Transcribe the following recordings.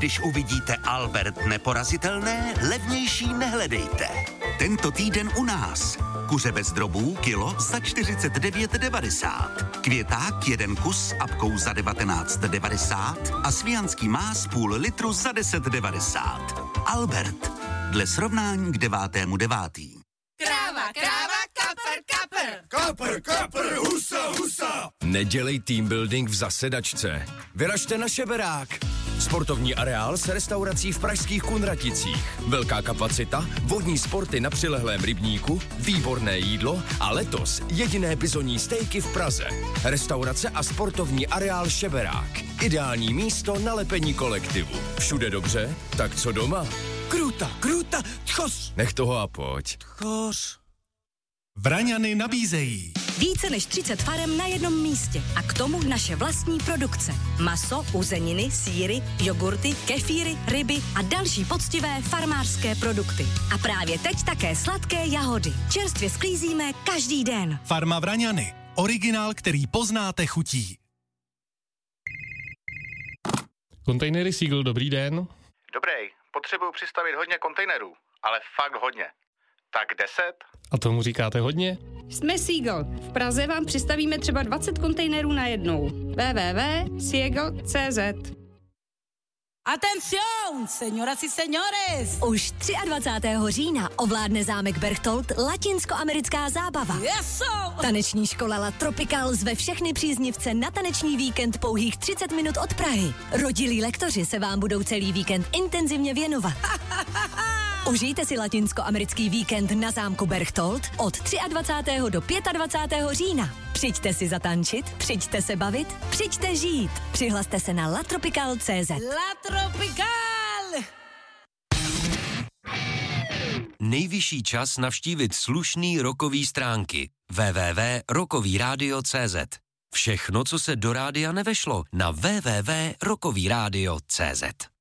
Když uvidíte Albert neporazitelné, levnější nehledejte. Tento týden u nás. Kuře bez drobů kilo za 49,90. Květák 1 kus s apkou za 19,90 a svijanský más půl litru za 10,90. Albert. Dle srovnání k 9.9. Kráva, kapr, husa. Nedělej team building v zasedačce. Vyražte na Šeberák. Sportovní areál s restaurací v pražských Kunraticích. Velká kapacita, vodní sporty na přilehlém rybníku, výborné jídlo a letos jediné bizonní stejky v Praze. Restaurace a sportovní areál Šeberák. Ideální místo na lepení kolektivu. Všude dobře, tak co doma? Kruta, tchos. Nech toho a pojď. Tchos. Vraňany nabízejí více než 30 farem na jednom místě a k tomu naše vlastní produkce. Maso, uzeniny, sýry, jogurty, kefíry, ryby a další poctivé farmářské produkty. A právě teď také sladké jahody. Čerstvě sklízíme každý den. Farma Vraňany. Originál, který poznáte chutí. Kontejnery Seagull, dobrý den. Dobrý, potřebuju přistavit hodně kontejnerů, ale fakt hodně. Tak 10? A tomu říkáte hodně? Jsme Seagull. V Praze vám přistavíme třeba 20 kontejnerů najednou. www.seagull.cz. Atención, señoras y señores. Už 23. října ovládne zámek Berchtold latinskoamerická zábava. Eso! Taneční škola La Tropical zve všechny příznivce na taneční víkend pouhých 30 minut od Prahy. Rodilí lektoři se vám budou celý víkend intenzivně věnovat. Užijte si latinskoamerický víkend na zámku Berchtold od 23. do 25. října. Přijďte si zatančit, přijďte se bavit, přijďte žít. Přihlaste se na latropical.cz. La Tropical! Nejvyšší čas navštívit slušný rockový stránky. www.rockovyradio.cz. Všechno, co se do rádia nevešlo, na www.rockovyradio.cz.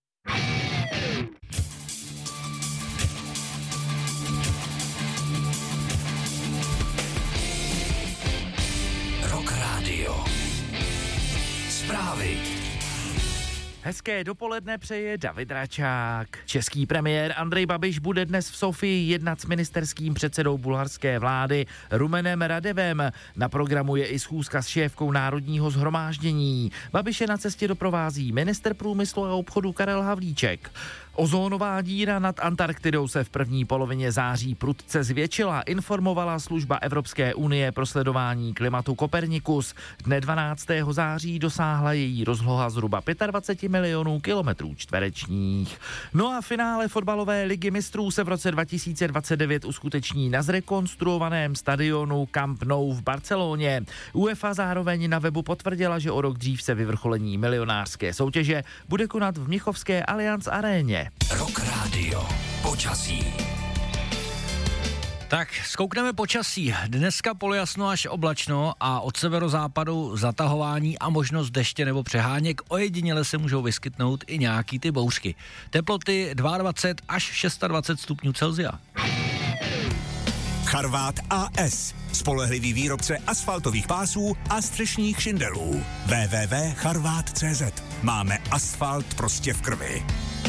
Zprávy. Hezké dopoledne přeje David Račák. Český premiér Andrej Babiš bude dnes v Sofii jednat s ministerským předsedou bulharské vlády Rumenem Radevem. Na programu je i schůzka s šéfkou Národního shromáždění. Babiše na cestě doprovází ministr průmyslu a obchodu Karel Havlíček. Ozónová díra nad Antarktidou se v první polovině září prudce zvětšila, informovala služba Evropské unie pro sledování klimatu Copernicus. Dne 12. září dosáhla její rozloha zhruba 25 milionů kilometrů čtverečních. No a finále fotbalové ligy mistrů se v roce 2029 uskuteční na zrekonstruovaném stadionu Camp Nou v Barceloně. UEFA zároveň na webu potvrdila, že o rok dřív se vyvrcholení milionářské soutěže bude konat v mnichovské Allianz aréně. Rock Radio. Počasí. Tak, zkoukneme počasí. Dneska polojasno až oblačno a od severozápadu zatahování a možnost deště nebo přeháněk. Ojediněle se můžou vyskytnout i nějaký ty bouřky. Teploty 22 až 26 stupňů Celsia. Charvát AS. Spolehlivý výrobce asfaltových pásů a střešních šindelů. www.charvát.cz. Máme asfalt prostě v krvi.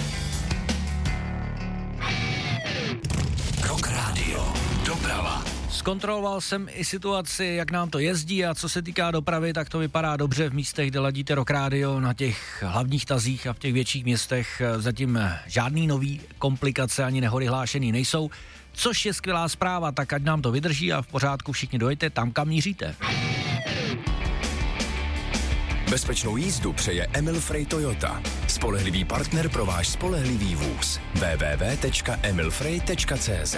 Rock Radio. Doprava. Zkontroloval jsem i situaci, jak nám to jezdí, a co se týká dopravy, tak to vypadá dobře v místech, kde ladíte Rock Radio, na těch hlavních tazích a v těch větších městech zatím žádný nový komplikace ani nehody hlášený nejsou, což je skvělá zpráva, tak ať nám to vydrží a v pořádku všichni dojďte tam, kam míříte. Bezpečnou jízdu přeje Emil Frey Toyota. Spolehlivý partner pro váš spolehlivý vůz. www.emilfrey.cz.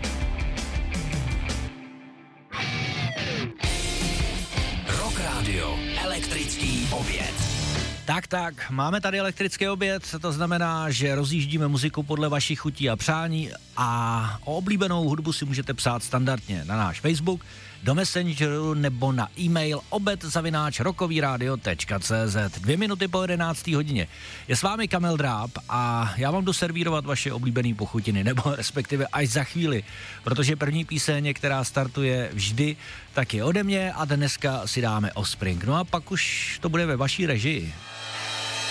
Rock Radio. Elektrický oběd. Tak, máme tady elektrický oběd, to znamená, že rozjíždíme muziku podle vašich chutí a přání a o oblíbenou hudbu si můžete psát standardně na náš Facebook, do Messengeru nebo na e-mail obed@rockovyradio.cz. 2 minuty po 11. hodině. Je s vámi Kamil Dráb a já vám jdu servírovat vaše oblíbené pochutiny, nebo respektive až za chvíli, protože první píseň, která startuje vždy, tak je ode mě a dneska si dáme Offspring. No a pak už to bude ve vaší režii.